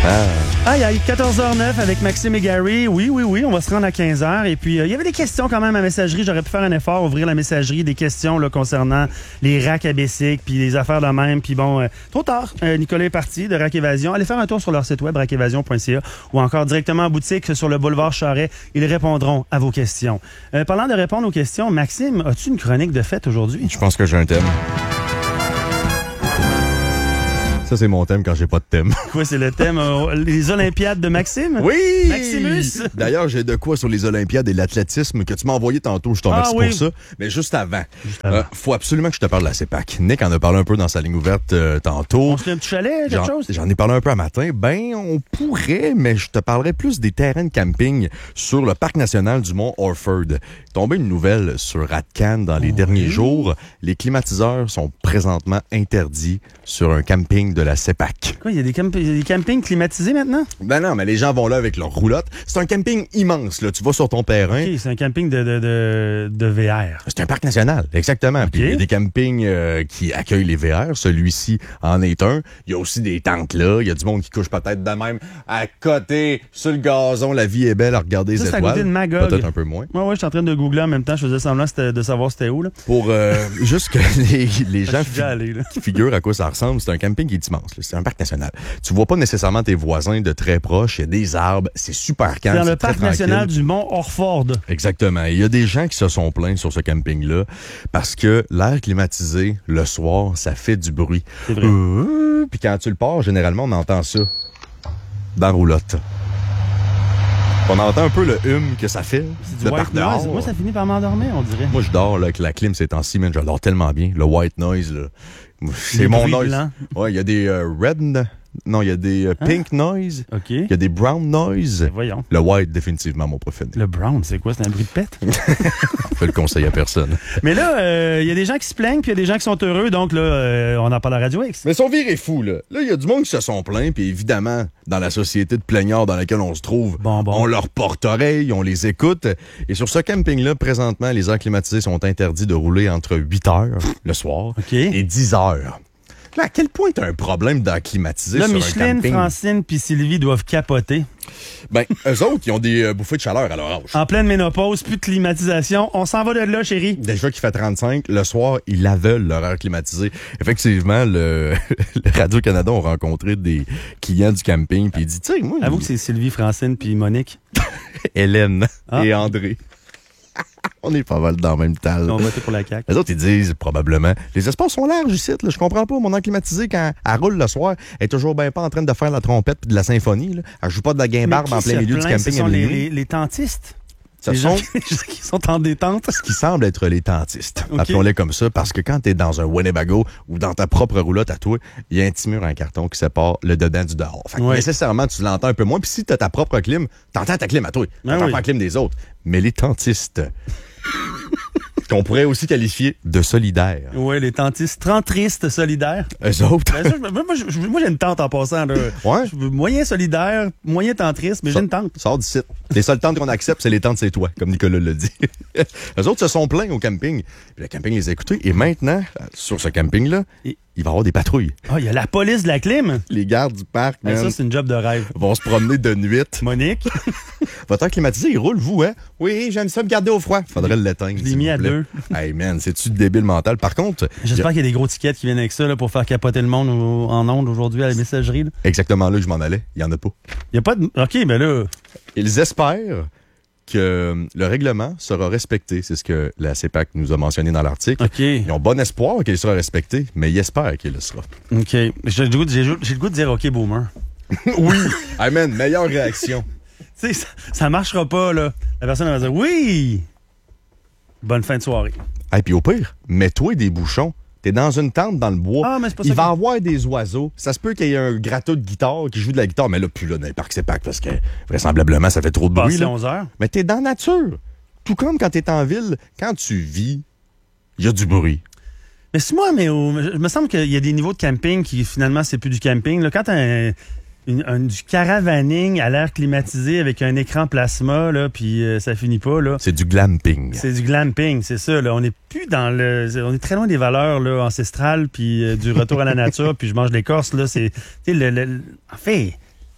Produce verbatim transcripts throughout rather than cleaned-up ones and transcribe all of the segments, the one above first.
Ah, il y a quatorze heures neuf avec Maxime et Gary. Oui, oui, oui, on va se rendre à quinze heures. Et puis, euh, il y avait des questions quand même à messagerie. J'aurais pu faire un effort, ouvrir la messagerie, des questions là, concernant les racks à Bessic, puis les affaires de même. Puis bon, euh, trop tard, euh, Nicolas est parti de Rack Évasion. Allez faire un tour sur leur site web, rack évasion point c a, ou encore directement en boutique sur le boulevard Charest. Ils répondront à vos questions. Euh, parlant de répondre aux questions, Maxime, as-tu une chronique de fête aujourd'hui? Je pense que j'ai un thème. Ça, c'est mon thème quand j'ai pas de thème. Quoi, c'est le thème euh, les Olympiades de Maxime? Oui! Maximus! D'ailleurs, j'ai de quoi sur les Olympiades et l'athlétisme que tu m'as envoyé tantôt. Je te remercie ah, oui. pour ça. Mais juste avant, juste avant. Euh, faut absolument que je te parle de la CEPAC. Nick en a parlé un peu dans sa ligne ouverte euh, tantôt. On se fait un petit chalet, quelque j'en, chose? J'en ai parlé un peu un matin. Ben, on pourrait, mais je te parlerai plus des terrains de camping sur le parc national du Mont Orford. Tombé une nouvelle sur Radcan dans les oh, derniers oui. jours. Les climatiseurs sont présentement interdits sur un camping de la CEPAC. Quoi, il y a des, camp- y a des campings climatisés maintenant? Ben non, mais les gens vont là avec leur roulotte. C'est un camping immense, là. Tu vas sur ton terrain. OK, c'est un camping de, de, de, de V R. C'est un parc national, exactement. Okay. Puis il y a des campings euh, qui accueillent les V R. Celui-ci en est un. Il y a aussi des tentes là. Il y a du monde qui couche peut-être de même à côté, sur le gazon. La vie est belle à regarder ça, les c'est étoiles. À côté de Magog. Peut-être un peu moins. Ouais, ouais, je suis en train de googler en même temps. Je faisais semblant de savoir c'était où, là. Pour euh, juste que les, les gens fi- allé, qui figurent à quoi ça ressemble, c'est un camping qui est immense. Là. C'est un parc national. Tu vois pas nécessairement tes voisins de très proche. Il y a des arbres. C'est super calme. C'est dans c'est le parc national du Mont Orford. Exactement. Il y a des gens qui se sont plaints sur ce camping-là parce que l'air climatisé, le soir, ça fait du bruit. C'est vrai. Euh, puis quand tu le pars, généralement, on entend ça dans la roulotte. On entend un peu le hum que ça fait. C'est du white noise. Moi, ça finit par m'endormir, on dirait. Moi, je dors là, avec la clim ces temps-ci, man. Je dors tellement bien. Le white noise, là. C'est les mon noise. Blancs. Ouais, il y a des euh, red... Non, il y a des euh, pink hein? noise. OK. Il y a des brown noise. Ben voyons. Le white, définitivement, mon préféré. Le brown, c'est quoi? C'est un bruit de pète? On fait le conseil à personne. Mais là, il euh, y a des gens qui se plaignent, puis il y a des gens qui sont heureux, donc là, euh, on en parle à Radio X. Mais son viré fou, là. Là, il y a du monde qui se sont plaints, puis évidemment, dans la société de plaignards dans laquelle on se trouve, bon, bon. on leur porte oreille, on les écoute. Et sur ce camping-là, présentement, les airs climatisés sont interdits de rouler entre huit heures le soir okay. et dix heures. Là, à quel point t'as un problème d'acclimatiser sur Micheline, un camping? Francine puis Sylvie doivent capoter. Ben, eux autres, ils ont des euh, bouffées de chaleur à leur âge. En pleine ménopause, plus de climatisation. On s'en va de là, chérie. Déjà qu'il fait trente-cinq, le soir, ils aveuglent leur air climatisé. Effectivement, le, le Radio-Canada ont rencontré des clients du camping, puis ils disent, tu sais, moi... Avoue que c'est Sylvie, Francine puis Monique. Hélène ah. et André. On est pas mal dans le même tal. On va voter pour la C A Q. Les autres, ils disent probablement, les espaces sont larges ici. Là. Je comprends pas. Mon air climatisé, quand elle roule le soir, elle est toujours bien pas en train de faire la trompette puis de la symphonie. Là. Elle joue pas de la guimbarde en plein milieu du camping. Ce sont les, les, les tentistes. Ce les sont gens qui sont en détente. Ce qui semble être les tentistes. Okay. Appelons-les comme ça, parce que quand t'es dans un Winnebago ou dans ta propre roulotte à toi, il y a un petit mur en carton qui sépare le dedans du dehors. Fait que ouais. nécessairement, tu l'entends un peu moins. Puis si t'as ta propre clim, t'entends ta clim à toi. T'entends ah oui. pas la clim des autres. Mais les tentistes... qu'on pourrait aussi qualifier de solidaires. Oui, les tentistes trentristes solidaires. Eux autres. Ben ça, moi, je, moi, j'ai une tente en passant. Là. Ouais. Moyen solidaire, moyen tentriste, mais ça, j'ai une tente. Sors du site. Les seules tentes qu'on accepte, c'est les tentes c'est toi, comme Nicolas l'a dit. Eux autres se sont plaints au camping. Puis le camping les a écoutés. Et maintenant, sur ce camping-là, et... il va y avoir des patrouilles. Ah, oh, il y a la police de la clim. Les gardes du parc, ben, ça, c'est une job de rêve. Vont se promener de nuit. Monique. Votre air climatisé, il roule, vous, hein? Oui, j'aime ça me garder au froid. Faudrait l'éteindre. Je l'ai mis à deux. Hey, man, c'est-tu débile mental? Par contre... J'espère a... qu'il y a des gros tickets qui viennent avec ça là, pour faire capoter le monde au, en ondes aujourd'hui à la messagerie. Là. Exactement là que je m'en allais. Il n'y en a pas. Il n'y a pas de... OK, ben là... Ils espèrent que le règlement sera respecté. C'est ce que la CEPAC nous a mentionné dans l'article. Okay. Ils ont bon espoir qu'il sera respecté, mais ils espèrent qu'il le sera. OK. J'ai le goût, j'ai, j'ai le goût de dire OK, boomer. Oui. Hey man, meilleure réaction. Tu sais, ça, ça marchera pas, là. La personne va dire oui. Bonne fin de soirée. Et hey, puis au pire, mets-toi des bouchons. T'es dans une tente dans le bois. Ah, mais c'est pas il ça va y que... avoir des oiseaux. Ça se peut qu'il y ait un gratteux de guitare qui joue de la guitare, mais là, plus là, dans les parcs CEPAC, parce que vraisemblablement, ça fait trop de bah, bruit. C'est onze heures. Mais t'es dans la nature. Tout comme quand t'es en ville, quand tu vis, il y a du bruit. Mais c'est moi, mais il me semble qu'il y a des niveaux de camping qui, finalement, c'est plus du camping. Là, quand t'as un... Une, un, du caravaning à l'air climatisé avec un écran plasma, là, puis euh, ça finit pas, là. C'est du glamping. C'est du glamping, c'est ça, là. On est plus dans le... On est très loin des valeurs, là, ancestrales, puis euh, du retour à la nature, puis je mange l'écorce, là. C'est... Tu sais, le, le... En fait,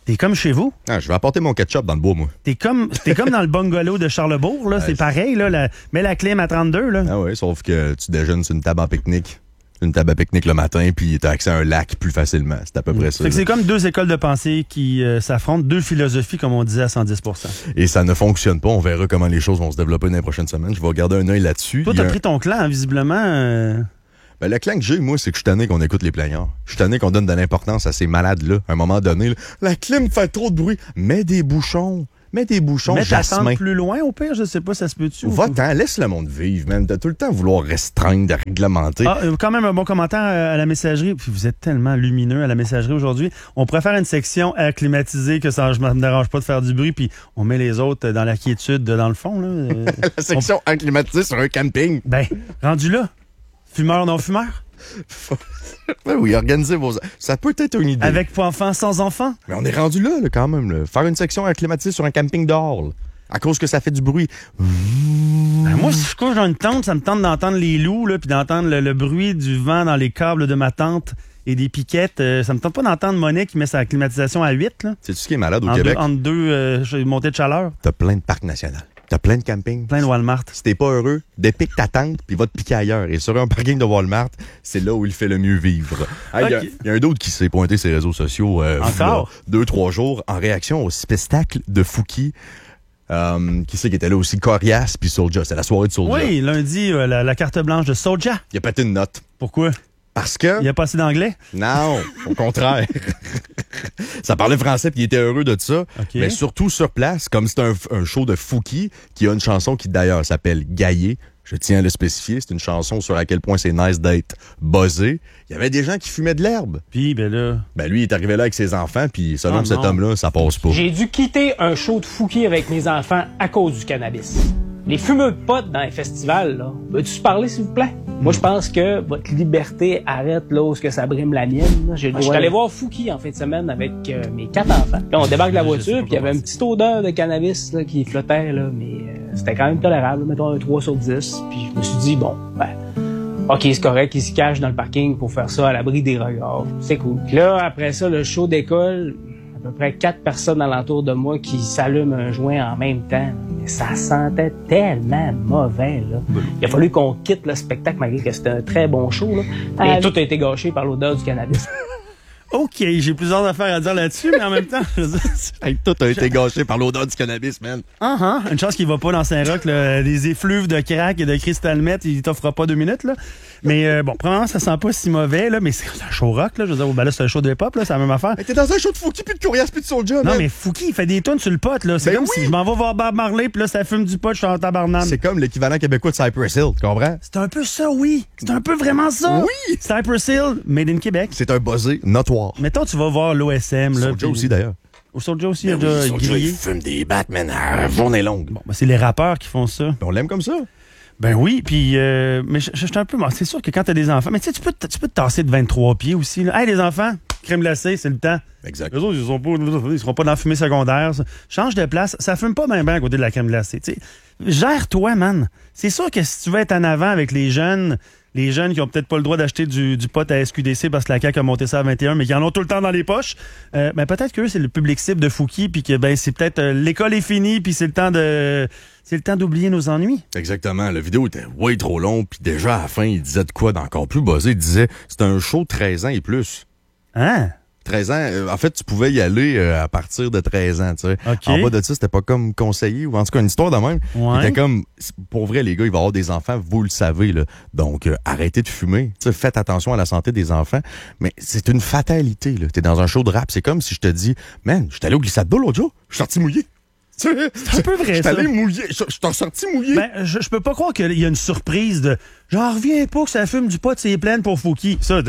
T'es comme chez vous. Ah, je vais apporter mon ketchup dans le bois, moi. T'es comme, t'es comme dans le bungalow de Charlebourg, là. C'est pareil, là. La, mets la clim à trente-deux, là. Ah oui, sauf que tu déjeunes sur une table en pique-nique. Une table à pique-nique le matin, puis t'as accès à un lac plus facilement. C'est à peu près ça. Fait que c'est comme deux écoles de pensée qui euh, s'affrontent, deux philosophies, comme on disait, à cent dix pour cent. Et ça ne fonctionne pas. On verra comment les choses vont se développer dans les prochaines semaines. Je vais garder un œil là-dessus. Toi, t'as un... pris ton clan, hein, visiblement... Euh... Ben, le clan que j'ai, moi, c'est que je suis tanné qu'on écoute les plaignants. Je suis tanné qu'on donne de l'importance à ces malades-là. À un moment donné, là, la clim fait trop de bruit. Mets des bouchons. Mets des bouchons Mets jasmin. Mets plus loin, au pire, je sais pas, ça se peut-tu? Va-t'en, laisse le monde vivre, man. T'as tout le temps à vouloir restreindre, de réglementer. Ah, quand même un bon commentaire à la messagerie. Puis vous êtes tellement lumineux à la messagerie aujourd'hui. On pourrait faire une section air climatisé, que ça ne me dérange pas de faire du bruit, puis on met les autres dans la quiétude, dans le fond. Là. La section on... air climatisé sur un camping. Ben, rendu là. Fumeur, non-fumeur? Ben oui, organisez vos... Ça peut être une idée. Avec pour enfants, sans enfants? Mais on est rendu là, là quand même. Là. Faire une section acclimatisée sur un camping dehors, là, à cause que ça fait du bruit. Ben moi, si je couche dans une tente, ça me tente d'entendre les loups, là, puis d'entendre le, le bruit du vent dans les câbles de ma tente et des piquettes. Euh, ça me tente pas d'entendre Monet qui met sa climatisation à huit. C'est tout ce qui est malade au en Québec. Deux, entre deux euh, montées de chaleur. T'as plein de parcs nationaux. T'as plein de campings. Plein de Walmart. Si t'es pas heureux, dépique ta tente puis va te piquer ailleurs. Et sur un parking de Walmart, c'est là où il fait le mieux vivre. Il okay. y, y a un d'autre qui s'est pointé sur les réseaux sociaux euh, Encore? Là, deux, trois jours en réaction au spectacle de Fouki. Euh, qui c'est qui était là aussi? Corias puis Soulja. C'est la soirée de Soulja. Oui, lundi, euh, la, la carte blanche de Soulja. Il a pété une note. Pourquoi? Parce que... Il a pas assez d'anglais? Non, au contraire. Ça parlait français puis il était heureux de ça. Okay. Mais surtout sur place, comme c'est un, un show de Fouki, qui a une chanson qui d'ailleurs s'appelle Gaillé. Je tiens à le spécifier. C'est une chanson sur à quel point c'est nice d'être buzzé. Il y avait des gens qui fumaient de l'herbe. Puis, ben là... Ben lui, il est arrivé là avec ses enfants, puis selon oh, cet homme-là, ça passe pas. J'ai dû quitter un show de Fouki avec mes enfants à cause du cannabis. Les fumeux de potes dans les festivals, là, veux-tu se parler, s'il vous plaît? Mmh. Moi, je pense que votre liberté arrête là où que ça brime la mienne. J'ai le... Je suis allé voir Fouki en fin de semaine avec euh, mes quatre enfants. Là, on débarque de la voiture, puis il y avait une petite odeur de cannabis là, qui flottait, là, mais euh, c'était quand même tolérable, mettons un trois sur dix. Puis je me suis dit, bon, ben, OK, c'est correct, ils se cachent dans le parking pour faire ça à l'abri des regards. C'est cool. Puis là, après ça, le show d'école... à peu près quatre personnes alentour de moi qui s'allument un joint en même temps. Mais ça sentait tellement mauvais, là. Il a fallu qu'on quitte le spectacle malgré que c'était un très bon show, là. Et ah, tout a été gâché par l'odeur du cannabis. OK, j'ai plusieurs affaires à dire là-dessus, mais en même temps... hey, tout a été gâché par l'odeur du cannabis, man. Uh-huh. Une chance qu'il va pas dans Saint-Roch, là, des effluves de crack et de cristal meth, il t'offrira pas deux minutes, là. Mais euh, bon, premièrement, ça sent pas si mauvais, là, mais c'est un show rock, là. Je veux dire, ben là, c'est un show de hip-hop, là, c'est la même affaire. Mais t'es dans un show de Fouki puis de Corias puis de Soulja, Non, mais Fouki, il fait des tunes sur le pot, là. C'est ben comme oui. si je m'en vais voir Bob Marley, puis là, ça fume du pot, je suis en tabarnane. C'est comme l'équivalent québécois de Cypress Hill, tu comprends? C'est un peu ça, oui. C'est un peu vraiment ça. Oui! Cypress Hill, made in Québec. C'est un buzzé notoire. Mettons, tu vas voir l'O S M, là. Soulja puis... aussi, d'ailleurs. Au Soulja aussi, il ben a oui, déjà grillé. Il fume des Batman à journée longue. Bon, ben, c'est les rappeurs qui font ça. Ben, on l'aime comme ça. Ben oui, puis euh, mais je, je suis un peu... C'est sûr que quand t'as des enfants... Mais tu sais, tu peux, tu peux te tasser de vingt-trois pieds aussi. Là. Hey, les enfants, crème glacée, c'est le temps. Exact. Les autres, ils sont pas, ils seront pas dans la fumée secondaire. Ça. Change de place. Ça fume pas bien bien à côté de la crème glacée. T'sais. Gère-toi, man. C'est sûr que si tu veux être en avant avec les jeunes... Les jeunes qui ont peut-être pas le droit d'acheter du, du pot à S Q D C parce que la C A Q a monté ça à vingt et un, mais qui en ont tout le temps dans les poches, euh, ben peut-être que c'est le public cible de Fouki, puis que ben c'est peut-être euh, l'école est finie, puis c'est le temps de c'est le temps d'oublier nos ennuis. Exactement. La vidéo était way trop longue, puis déjà à la fin, il disait de quoi d'encore plus buzzé. Il disait c'est un show de treize ans et plus. Hein? treize ans, euh, en fait, tu pouvais y aller euh, à partir de treize ans, tu sais. Okay. En bas de ça, c'était pas comme conseillé, ou en tout cas, une histoire de même. Ouais. C'était comme, pour vrai, les gars, il va y avoir des enfants, vous le savez, là. Donc, euh, arrêtez de fumer. Tu sais, faites attention à la santé des enfants. Mais c'est une fatalité, là. T'es dans un show de rap, c'est comme si je te dis, man, je suis allé au glissade d'eau l'autre jour, je suis sorti mouillé. C'est un peu vrai, ça. Je suis allé mouillé. Je suis sorti mouillé. Ben, je, je peux pas croire qu'il y a une surprise de j'en reviens pas que ça fume du pot de ses plaines pour Fouki. Ça,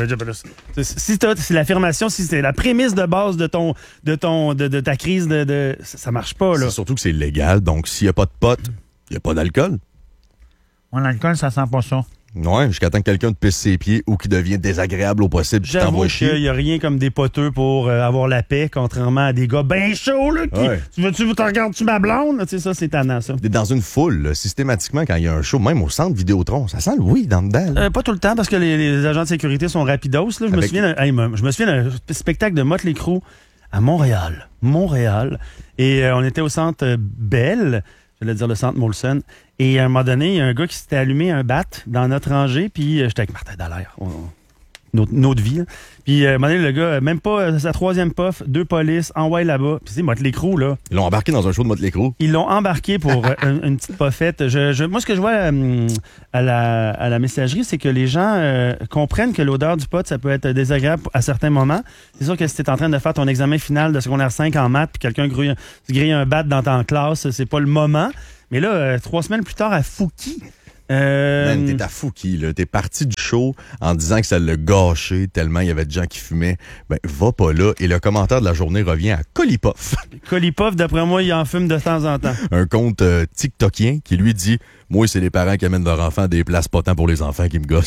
si c'est l'affirmation, si c'est la prémisse de base de ton de ton de, de ta crise de, de ça, ça marche pas, là. C'est surtout que c'est légal, donc s'il y a pas de pot, il y a pas d'alcool. Ouais, l'alcool, ça sent pas ça. Ouais, jusqu'à temps que quelqu'un te pisse ses pieds ou qu'il devienne désagréable au possible. J'avoue qu'il n'y a rien comme des poteux pour euh, avoir la paix, contrairement à des gars bien chauds, là, qui, ouais. tu veux-tu, tu regardes-tu ma blonde? Tu sais, ça, c'est tannant, ça. Dans une foule, là, systématiquement, quand il y a un show, même au centre Vidéotron, ça sent le oui dans dedans. Euh, pas tout le temps, parce que les, les agents de sécurité sont rapidos, là. Je, Avec... me souviens d'un, hey, je me souviens d'un spectacle de Motley Crue à Montréal. Montréal. Et euh, on était au centre euh, Bell, j'allais dire le centre Molson. Et à un moment donné, il y a un gars qui s'était allumé un bat dans notre rangée, puis euh, j'étais avec Martin Dallaire. On, Notre, notre vie. Là. Puis, euh, à un moment donné, le gars, même pas euh, sa troisième puff, deux polices, envoie là-bas. Puis, c'est Motley Crue, là. Ils l'ont embarqué dans un show de Motley Crue. Ils l'ont embarqué pour euh, une, une petite puffette. Je, je, moi, ce que je vois euh, à, la, à la messagerie, c'est que les gens euh, comprennent que l'odeur du pot, ça peut être désagréable à certains moments. C'est sûr que si t'es en train de faire ton examen final de secondaire cinq en maths, puis quelqu'un grille, grille un bat dans ta classe, c'est pas le moment. Mais là, euh, trois semaines plus tard, à Fouki, Euh... Man, t'es à Fouki, là. T'es parti du show en disant que ça l'a gâché tellement il y avait de gens qui fumaient. Ben, va pas là. Et le commentaire de la journée revient à Colipoff. Colipoff, d'après moi, il en fume de temps en temps. Un compte euh, TikTokien qui lui dit « Moi, c'est les parents qui amènent leurs enfants à des places pas tant pour les enfants qui me gossent. »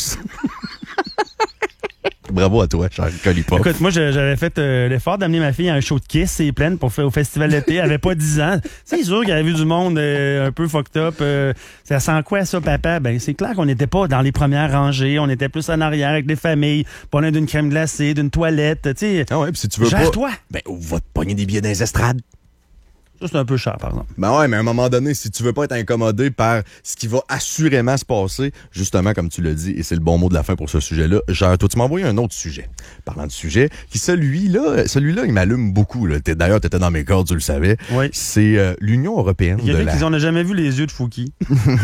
Bravo à toi, cher Colipoff. Écoute, moi, j'avais fait euh, l'effort d'amener ma fille à un show de Kiss, c'est pleine, pour faire au festival d'été. Elle avait pas dix ans. C'est sûr qu'elle avait vu du monde euh, un peu fucked up. Euh, ça sent quoi, ça, papa? Ben, c'est clair qu'on n'était pas dans les premières rangées. On était plus en arrière avec les familles, pas loin d'une crème glacée, d'une toilette, tu sais. Ah ouais, puis si tu veux pas... Gère-toi! Ben, va te pogner des billets dans les estrades. Ça, c'est un peu cher, par exemple. Ben ouais, mais à un moment donné, si tu veux pas être incommodé par ce qui va assurément se passer, justement, comme tu l'as dit, et c'est le bon mot de la fin pour ce sujet-là, genre, toi, tu m'as envoyé un autre sujet. Parlant de sujet, qui celui-là, celui-là, il m'allume beaucoup, là. T'es, d'ailleurs, t'étais dans mes cordes, tu le savais. Oui. C'est euh, l'Union européenne il y a de la... qui on n'a jamais vu les yeux de Fouki.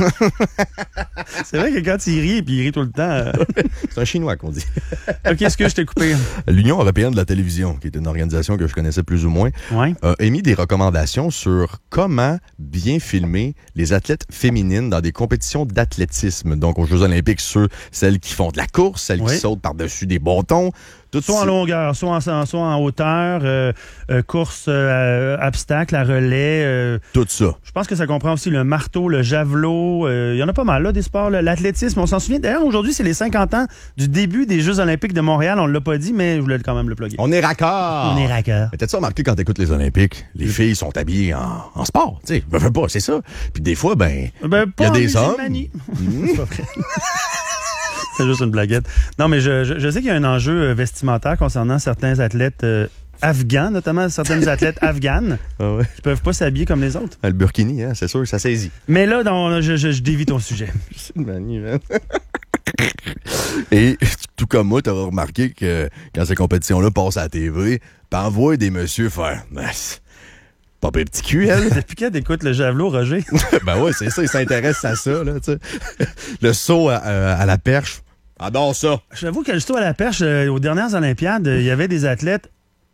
C'est vrai que quand il rit, puis il rit tout le temps... Euh... C'est un Chinois qu'on dit. OK, est-ce que je t'ai coupé? L'Union européenne de la télévision, qui est une organisation que je connaissais plus ou moins, ouais. a émis des recommandations sur comment bien filmer les athlètes féminines dans des compétitions d'athlétisme. Donc, aux Jeux olympiques, ceux, celles qui font de la course, celles oui. qui sautent par-dessus des bâtons. Tout soit en longueur, soit en, soit en hauteur, euh, euh, course, euh, obstacle, à relais. Euh, tout ça. Je pense que ça comprend aussi le marteau, le javelot. Il euh, y en a pas mal, là, des sports. Là, l'athlétisme, on s'en souvient. D'ailleurs, aujourd'hui, c'est les cinquante ans du début des Jeux olympiques de Montréal. On l'a pas dit, mais je voulais quand même le plugger. On est raccord. On est raccord. Mais t'as-tu remarqué quand t'écoutes les Olympiques, les oui. filles sont habillées en, en sport, tu sais, veux, veux pas, c'est ça. Puis des fois, ben, il ben, y a des hommes. C'est pas vrai. C'est juste une blaguette. Non, mais je, je, je sais qu'il y a un enjeu vestimentaire concernant certains athlètes euh, afghans, notamment certaines athlètes afghanes ah ouais. qui peuvent pas s'habiller comme les autres. Le burkini, hein, c'est sûr, ça saisit. Mais là, dans, je, je, je dévie ton sujet. C'est une manie, man. Et tout comme moi, t'auras remarqué que quand ces compétitions-là passent à la T V, pis envoie des messieurs faire... Pas pire petit cul, elle. Depuis quand t'écoutes le javelot, Roger? Ben ouais, c'est ça, il s'intéresse à ça, là, tu sais. Le saut à, à, à la perche. Adore ça. J'avoue que le saut à la perche, euh, aux dernières Olympiades, il y avait des athlètes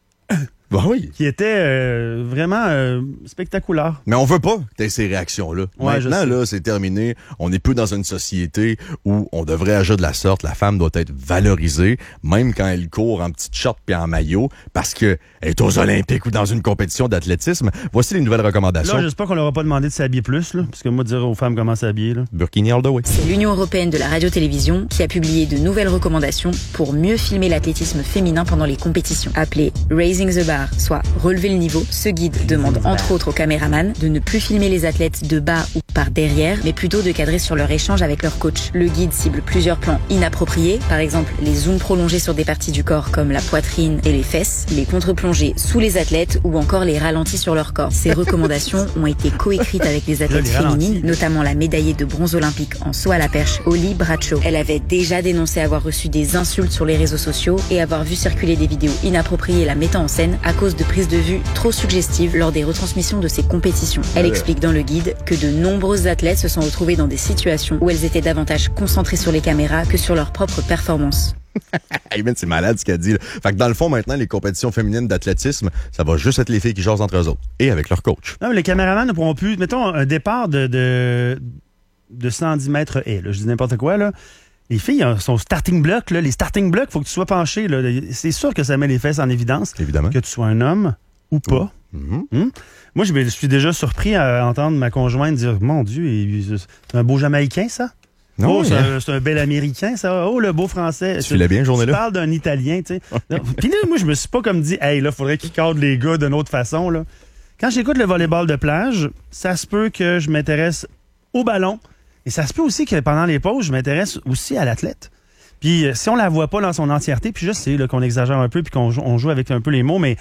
ben oui. qui étaient euh, vraiment euh, spectaculaires. Mais on veut pas que t'aies ces réactions-là. Ouais, maintenant, là, c'est terminé. On n'est plus dans une société où on devrait agir de la sorte. La femme doit être valorisée, même quand elle court en petite short puis en maillot, parce que elle est aux Olympiques ou dans une compétition d'athlétisme. Voici les nouvelles recommandations. Là, j'espère qu'on leur a pas demandé de s'habiller plus, là, parce que moi, dire aux femmes comment s'habiller, là. Burkini all the way. C'est l'Union européenne de la radio-télévision qui a publié de nouvelles recommandations pour mieux filmer l'athlétisme féminin pendant les compétitions. Appelé Raising the Bar, soit relever le niveau, ce guide demande entre autres aux caméramans de ne plus filmer les athlètes de bas ou par derrière, mais plutôt de cadrer sur leur échange avec leur coach. Le guide cible plusieurs plans inappropriés, par exemple les zooms prolongés sur des parties du corps comme la poitrine et les fesses, les contre-plongées sous les athlètes ou encore les ralentis sur leur corps. Ces recommandations ont été coécrites avec des athlètes féminines, notamment la médaillée de bronze olympique en saut à la perche, Holly Bradshaw. Elle avait déjà dénoncé avoir reçu des insultes sur les réseaux sociaux et avoir vu circuler des vidéos inappropriées la mettant en scène à cause de prises de vue trop suggestives lors des retransmissions de ces compétitions. Elle explique dans le guide que de nombreuses athlètes se sont retrouvées dans des situations où elles étaient davantage concentrées sur les caméras que sur leur propre performance. Hey man, c'est malade ce qu'elle dit. Là. Fait que dans le fond, maintenant, les compétitions féminines d'athlétisme, ça va juste être les filles qui jasent entre eux autres et avec leur coach. Non, mais les caméramans ne pourront plus... Mettons un départ de, de, de cent dix mètres haies, là, je dis n'importe quoi, là. Les filles sont starting block, là. Les starting blocks, il faut que tu sois penché. Là. C'est sûr que ça met les fesses en évidence. Évidemment. Que tu sois un homme ou pas. Mm-hmm. Hum? Moi, je me suis déjà surpris à entendre ma conjointe dire « Mon Dieu, c'est un beau Jamaïcain, ça? » Non, oh, c'est un, c'est un bel Américain, ça. Oh, le beau Français. Tu filais bien, journée-là? Tu parles d'un Italien, tu sais. Puis là, moi, je me suis pas comme dit « Hey, là, faudrait qu'il cadre les gars d'une autre façon, là. » Quand j'écoute le volleyball de plage, ça se peut que je m'intéresse au ballon. Et ça se peut aussi que pendant les pauses, je m'intéresse aussi à l'athlète. Puis si on la voit pas dans son entièreté, puis je sais là, qu'on exagère un peu puis qu'on on joue avec un peu les mots, mais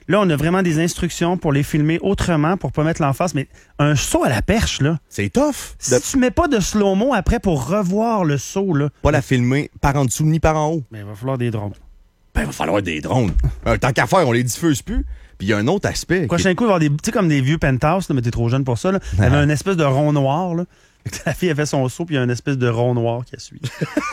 Là, on a vraiment des instructions pour les filmer autrement, pour pas mettre l'emphase. Mais un saut à la perche, là. C'est tough. Si de... tu mets pas de slow-mo après pour revoir le saut, là. Pas la filmer par en dessous ni par en haut. Ben, il va falloir des drones. Ben, il va falloir des drones. euh, tant qu'à faire, on les diffuse plus. Puis il y a un autre aspect. Prochain est... coup, il va y avoir des, tu sais, comme des vieux penthouse, là, mais t'es trop jeune pour ça, là. Il y avait une espèce de rond noir, là. La fille a fait son saut, puis il y a une espèce de rond noir qui a suivi.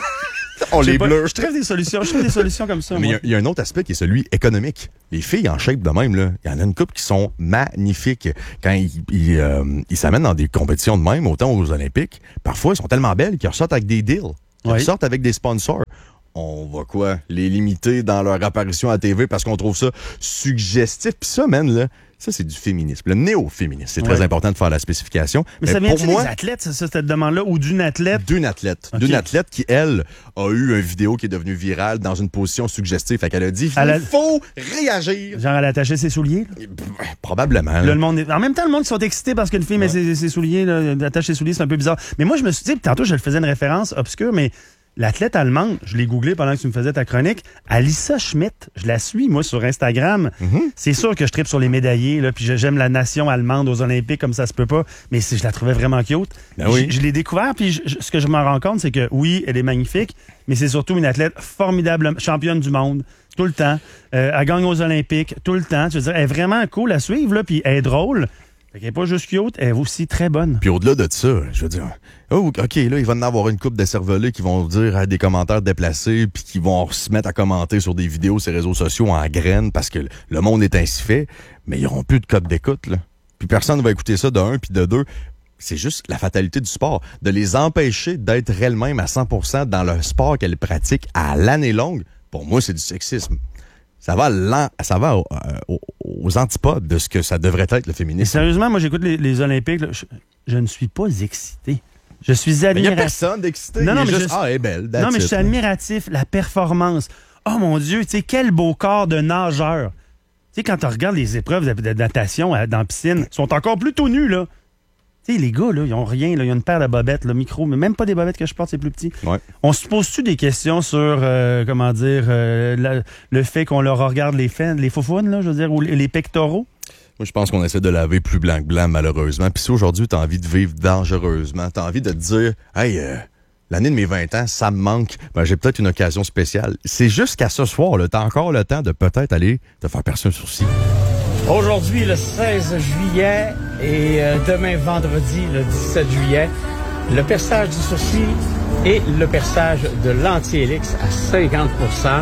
On les bleu. Je trouve des solutions, je trouve des solutions comme ça. Mais il y, y a un autre aspect qui est celui économique. Les filles en shape de même, là, il y en a une couple qui sont magnifiques. Quand ils, ils, euh, ils s'amènent dans des compétitions de même, autant aux Olympiques, parfois, ils sont tellement belles qu'ils ressortent avec des deals. Ils oui. ressortent avec des sponsors. On va quoi? Les limiter dans leur apparition à la T V parce qu'on trouve ça suggestif. Puis ça, man, là, ça, c'est du féminisme. Le néo-féminisme. C'est ouais. très important de faire la spécification. Mais, Mais ça vient-tu des athlètes, ça, cette demande-là, ou d'une athlète? D'une athlète. Okay. D'une athlète qui, elle, a eu une vidéo qui est devenue virale dans une position suggestive. Fait qu'elle a dit, il a... faut réagir. Genre, elle a attaché ses souliers? Là? Probablement. Là, le monde est... En même temps, le monde qui sont excités parce qu'une fille ouais. met ses, ses souliers, là, attache ses souliers, c'est un peu bizarre. Mais moi, je me suis dit, tantôt, je le faisais une référence obscure, mais l'athlète allemande, je l'ai googlé pendant que tu me faisais ta chronique, Alissa Schmidt, je la suis, moi, sur Instagram. Mm-hmm. C'est sûr que je tripe sur les médaillés, là, puis j'aime la nation allemande aux Olympiques comme ça se peut pas, mais je la trouvais vraiment cute. Ben oui. Je, je l'ai découvert, puis je, ce que je me rends compte, c'est que oui, elle est magnifique, mais c'est surtout une athlète formidable, championne du monde, tout le temps. Euh, elle gagne aux Olympiques, tout le temps. Tu veux dire, elle est vraiment cool à suivre, là, puis elle est drôle. Fait qu'elle n'est pas juste cute, elle est aussi très bonne. Puis au-delà de ça, je veux dire, oh, OK, là, il va y en avoir une couple de cervelés qui vont dire hein, des commentaires déplacés puis qui vont se mettre à commenter sur des vidéos sur les réseaux sociaux en graines parce que le monde est ainsi fait, mais ils n'auront plus de code d'écoute, là. Puis personne ne va écouter ça de un puis de deux. C'est juste la fatalité du sport. De les empêcher d'être elles-mêmes à cent pour cent dans le sport qu'elles pratiquent à l'année longue, pour moi, c'est du sexisme. Ça va, ça va aux, aux, aux antipodes de ce que ça devrait être, le féminisme. Et sérieusement, moi, j'écoute les, les Olympiques. Là, je, je ne suis pas excité. Je suis admiratif. Il n'y a personne d'excité. Non, non, mais juste, je, ah, elle est belle. Non, mais je suis admiratif. La performance. Oh, mon Dieu, tu sais, quel beau corps de nageur. Tu sais, quand tu regardes les épreuves de, de natation dans la piscine, ils sont encore plus tout nus, là. Tu sais, les gars, là, ils ont rien. Là, ils ont une paire de bobettes, là, micro, mais même pas des bobettes que je porte, c'est plus petit. Ouais. On se pose-tu des questions sur, euh, comment dire, euh, la, le fait qu'on leur regarde les fans, les faufounes, là, je veux dire, ou les pectoraux? Moi, je pense qu'on essaie de laver plus blanc que blanc, malheureusement. Puis si aujourd'hui, tu as envie de vivre dangereusement, tu as envie de te dire, hey, euh, l'année de mes vingt ans, ça me manque, ben, j'ai peut-être une occasion spéciale. C'est jusqu'à ce soir, tu as encore le temps de peut-être aller te faire percer un sourcil. Aujourd'hui, le seize juillet et euh, demain, vendredi, le dix-sept juillet, le perçage du sourcil et le perçage de l'anti-hélix à cinquante pour cent.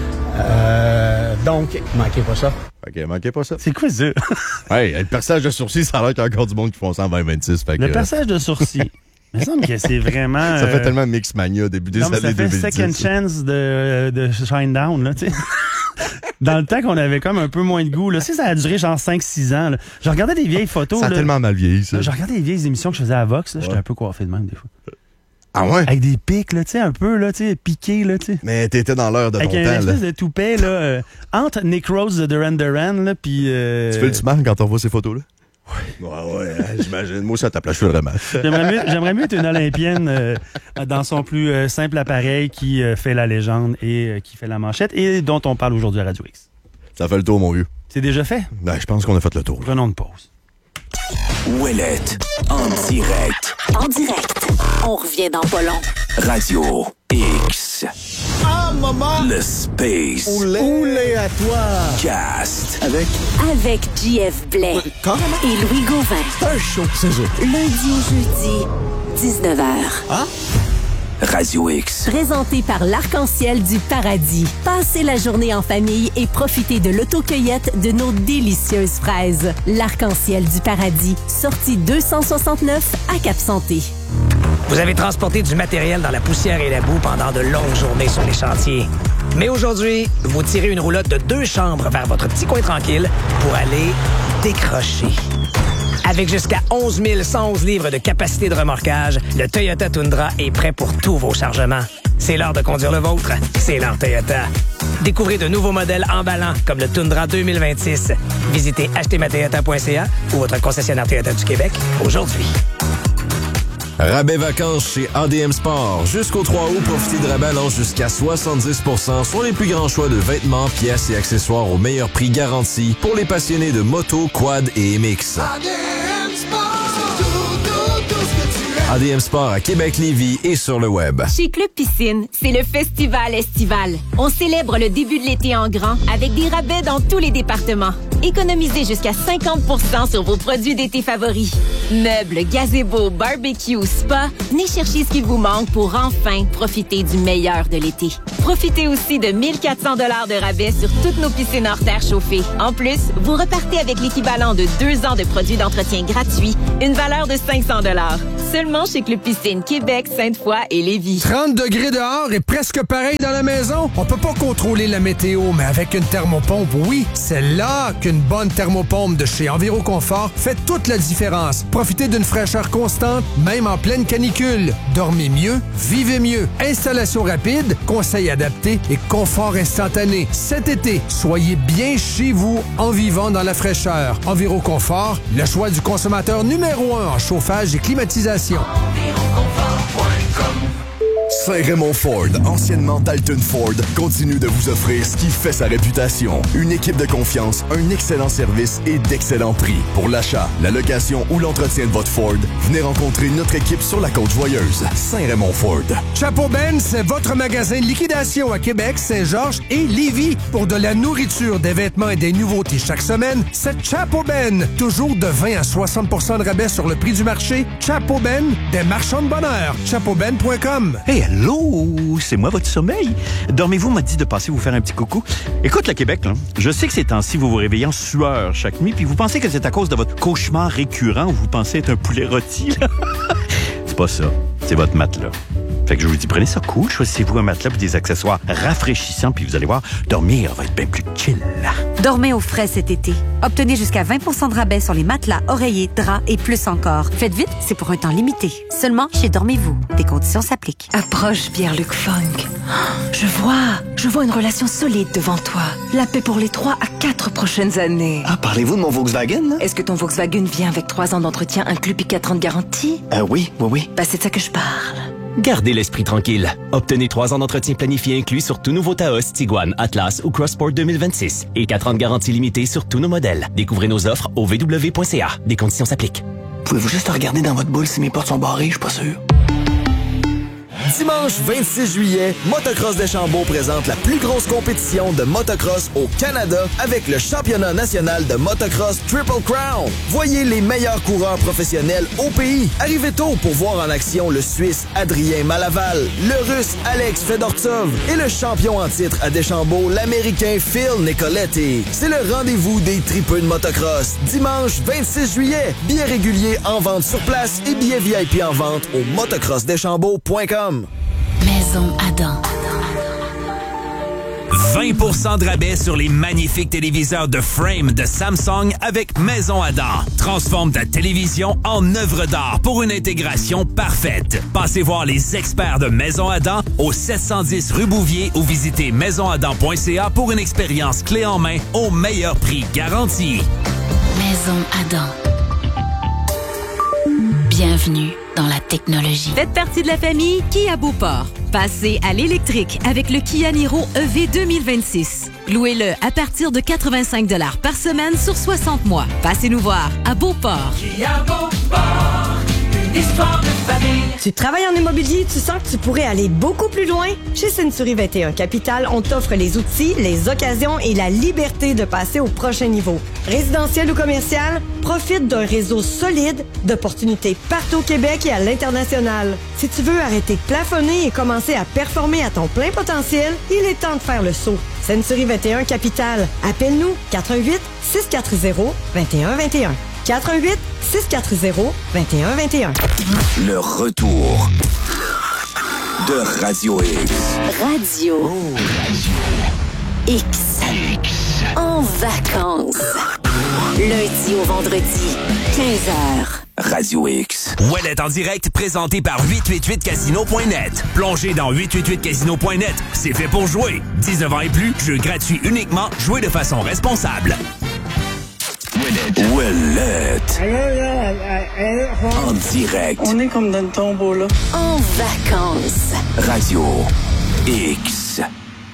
Euh, donc, manquez pas ça. OK, manquez pas ça. C'est quoi ça? Hey, le perçage de sourcil, ça a l'air qu'il y a encore du monde qui font ça en vingt vingt-six. Fait que, le perçage de sourcil. Il me semble que c'est vraiment... Ça fait tellement Mixmania, début des non, années deux mille dix. Ça fait Second Chance de, de Shinedown, là, tu sais. Dans le temps qu'on avait comme un peu moins de goût, là. Tu sais, ça a duré genre cinq six ans, là. Je regardais des vieilles photos, ça a là. tellement mal vieilli, ça. Je regardais des vieilles émissions que je faisais à Vox, là. Ouais. J'étais un peu coiffé de même, des fois. Ah ouais? Avec des pics, là, tu sais, un peu, là, tu sais, piqués, là, tu sais. Mais t'étais dans l'heure de ton temps, là. Avec une espèce de toupet, là, euh, entre Nick Rose de Duran Duran, là, puis... Euh... Tu fais du mal quand on voit ces photos-là? Oui. Ouais, ouais, hein, j'imagine. Moi, ça tape la cheveux vraiment. J'aimerais mieux, j'aimerais mieux être une Olympienne euh, dans son plus euh, simple appareil qui euh, fait la légende et euh, qui fait la manchette et dont on parle aujourd'hui à Radio X. Ça fait le tour, mon vieux. C'est déjà fait? Ben, je pense qu'on a fait le tour. Prenons une pause. Ouellette, en direct. En direct. On revient dans pas long. Radio X. Ah, maman! Le Space. Oulé, Oulé à toi! Cast. Avec? Avec J F Blais. Quand? Et Louis Gauvin. Un show, c'est ça. Lundi au jeudi, dix-neuf heures. Ah? Radio X. Présenté par l'Arc-en-Ciel du Paradis. Passez la journée en famille et profitez de l'autocueillette de nos délicieuses fraises. L'Arc-en-Ciel du Paradis. Sortie deux cent soixante-neuf à Cap-Santé. Vous avez transporté du matériel dans la poussière et la boue pendant de longues journées sur les chantiers. Mais aujourd'hui, vous tirez une roulotte de deux chambres vers votre petit coin tranquille pour aller décrocher. Avec jusqu'à onze mille cent onze livres de capacité de remorquage, le Toyota Tundra est prêt pour tous vos chargements. C'est l'heure de conduire le vôtre. C'est l'heure Toyota. Découvrez de nouveaux modèles emballants comme le Tundra deux mille vingt-six. Visitez acheter ma toyota point c a ou votre concessionnaire Toyota du Québec aujourd'hui. Rabais vacances chez A D M Sport. Jusqu'au trois août, profitez de rabais allant jusqu'à soixante-dix pour cent sur les plus grands choix de vêtements, pièces et accessoires au meilleur prix garanti pour les passionnés de moto, quad et M X. A D M Sport, c'est tout, tout, tout ce que tu aimes. A D M Sport à Québec, Lévis et sur le web. Chez Club Piscine, c'est le festival estival. On célèbre le début de l'été en grand avec des rabais dans tous les départements. Économisez jusqu'à cinquante pour cent sur vos produits d'été favoris. Meubles, gazebo, barbecue, spa, venez chercher ce qui vous manque pour enfin profiter du meilleur de l'été. Profitez aussi de mille quatre cents dollars de rabais sur toutes nos piscines hors terre chauffées. En plus, vous repartez avec l'équivalent de deux ans de produits d'entretien gratuits, une valeur de cinq cents dollars. Seulement chez Club Piscine Québec, Sainte-Foy et Lévis. trente degrés dehors et presque pareil dans la maison. On peut pas contrôler la météo, mais avec une thermopompe, oui, c'est là qu'une bonne thermopompe de chez Enviroconfort fait toute la différence. Profitez d'une fraîcheur constante, même en pleine canicule. Dormez mieux, vivez mieux. Installation rapide, conseils adaptés et confort instantané. Cet été, soyez bien chez vous en vivant dans la fraîcheur. Enviroconfort, le choix du consommateur numéro un en chauffage et climatisation. Saint-Raymond Ford, anciennement Dalton Ford, continue de vous offrir ce qui fait sa réputation. Une équipe de confiance, un excellent service et d'excellents prix. Pour l'achat, la location ou l'entretien de votre Ford, venez rencontrer notre équipe sur la Côte-Joyeuse. Saint-Raymond Ford. Chapeau Ben, c'est votre magasin de liquidation à Québec, Saint-Georges et Lévis. Pour de la nourriture, des vêtements et des nouveautés chaque semaine, c'est Chapeau Ben. Toujours de vingt à soixante pour cent de rabais sur le prix du marché. Chapeau Ben, des marchands de bonheur. chapeau ben point com. Hey, allô, c'est moi votre sommeil. Dormez-vous m'a dit de passer vous faire un petit coucou. Écoute le Québec, là, je sais que ces temps-ci, vous vous réveillez en sueur chaque nuit, puis vous pensez que c'est à cause de votre cauchemar récurrent où vous pensez être un poulet rôti. Là. C'est pas ça, c'est votre matelas. Fait que je vous dis, prenez ça cool, choisissez-vous un matelas et des accessoires rafraîchissants, puis vous allez voir, dormir va être bien plus chill. Dormez au frais cet été. Obtenez jusqu'à vingt pour cent de rabais sur les matelas, oreillers, draps et plus encore. Faites vite, c'est pour un temps limité. Seulement chez Dormez-vous. Des conditions s'appliquent. Approche Pierre-Luc Funk. Je vois, je vois une relation solide devant toi. La paix pour les trois à quatre prochaines années. Ah, parlez-vous de mon Volkswagen, là? Est-ce que ton Volkswagen vient avec trois ans d'entretien inclus puis quatre ans de garantie? Euh, oui, oui, oui. Bah, c'est de ça que je parle. Gardez l'esprit tranquille. Obtenez trois ans d'entretien planifié inclus sur tous nouveaux Taos, Tiguan, Atlas ou Crossport deux mille vingt-six et quatre ans de garantie limitée sur tous nos modèles. Découvrez nos offres au v w point c a. Des conditions s'appliquent. Pouvez-vous juste regarder dans votre boule si mes portes sont barrées? Je suis pas sûr. Dimanche vingt-six juillet, Motocross Deschambault présente la plus grosse compétition de motocross au Canada avec le championnat national de motocross Triple Crown. Voyez les meilleurs coureurs professionnels au pays. Arrivez tôt pour voir en action le Suisse Adrien Malaval, le Russe Alex Fedortsov et le champion en titre à Deschambault, l'Américain Phil Nicoletti. C'est le rendez-vous des tripeux de motocross. Dimanche vingt-six juillet, billets réguliers en vente sur place et billets V I P en vente au motocross deschambault point com. Maison Adam. vingt pour cent de rabais sur les magnifiques téléviseurs de Frame de Samsung avec Maison Adam. Transforme ta télévision en œuvre d'art pour une intégration parfaite. Passez voir les experts de Maison Adam au sept cent dix rue Bouvier ou visitez maison adam point c a pour une expérience clé en main au meilleur prix garanti. Maison Adam. Bienvenue dans la technologie. Faites partie de la famille Kia Beauport. Passez à l'électrique avec le Kia Niro E V deux mille vingt-six. Louez-le à partir de quatre-vingt-cinq dollars par semaine sur soixante mois. Passez nous voir à Beauport. Kia Beauport, une histoire de famille. Tu travailles en immobilier, tu sens que tu pourrais aller beaucoup plus loin? Chez Century vingt et un Capital, on t'offre les outils, les occasions et la liberté de passer au prochain niveau. Résidentiel ou commercial, profite d'un réseau solide d'opportunités partout au Québec et à l'international. Si tu veux arrêter de plafonner et commencer à performer à ton plein potentiel, il est temps de faire le saut. Century vingt et un Capital. Appelle-nous quatre un huit, six quatre zéro, deux un deux un. quatre un huit, six quatre zéro, deux un deux un. Le retour de Radio X. Radio, oh, Radio. X. X. En vacances. Lundi au vendredi, quinze heures. Radio X. Ouellet en direct, présenté par huit cent quatre-vingt-huit casino point net. Plongez dans huit cent quatre-vingt-huit casino point net. C'est fait pour jouer. dix-neuf ans et plus, jeu gratuit uniquement, jouez de façon responsable. Ouellette. En direct. On est comme dans le tombeau, là. En vacances. Radio X.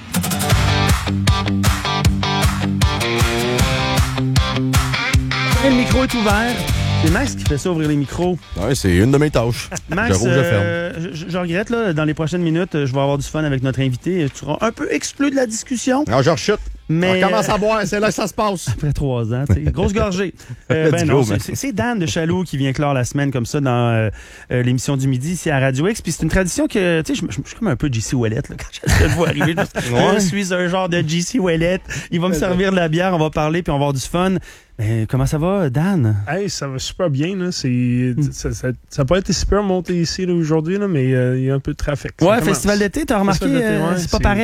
Le micro est ouvert. C'est Max qui fait ça, ouvrir les micros. Oui, c'est une de mes tâches. Max, je roule, je ferme. euh, je, je regrette, là, dans les prochaines minutes, je vais avoir du fun avec notre invité. Tu seras un peu exclu de la discussion. Non, je rechute. Mais... On commence à boire, c'est là que ça se passe. Après trois ans, tu sais, grosse gorgée. Euh, ben non, c'est, c'est Dan de Chaloux qui vient clore la semaine comme ça dans euh, euh, l'émission du midi ici à Radio X. Puis c'est une tradition que, tu sais, je, je, je suis comme un peu J C Ouellette là, quand je le vois arriver. Je, ouais. je suis un genre de J C Ouellette. Il va me servir de la bière, on va parler puis on va avoir du fun. Ben, comment ça va, Dan? Hey, ça va super bien. Là. C'est, mm. ça, ça, ça n'a pas été super monté ici là, aujourd'hui, là, mais il euh, y a un peu de trafic. Ouais, festival d'été, t'as remarqué, d'été, ouais, euh, c'est pas c'est... pareil.